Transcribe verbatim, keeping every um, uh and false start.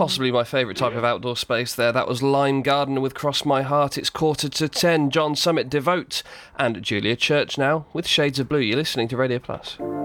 Possibly my favourite type of outdoor space there. That was Lime Gardener with Cross My Heart. It's quarter to ten. John Summit, Devote, and Julia Church now with Shades of Blue. You're listening to Radio Plus.